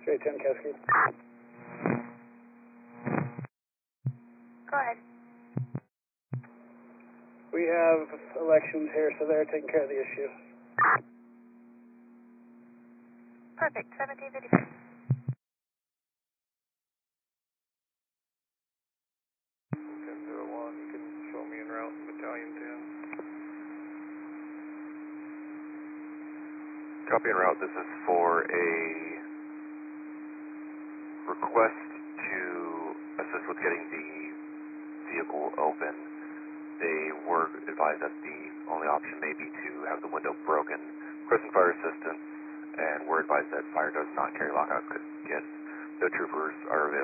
Straight 10 Cascade. Go ahead. We have elections here, so they're taking care of the issue. Perfect. 1755. 1001, you can show me en route, Battalion 10. Copy en route. This is for a request to assist with getting the vehicle open. They were advised that the only option may be to have the window broken. Requesting fire assistance, and we're advised that fire does not carry lockout kits. No troopers are available.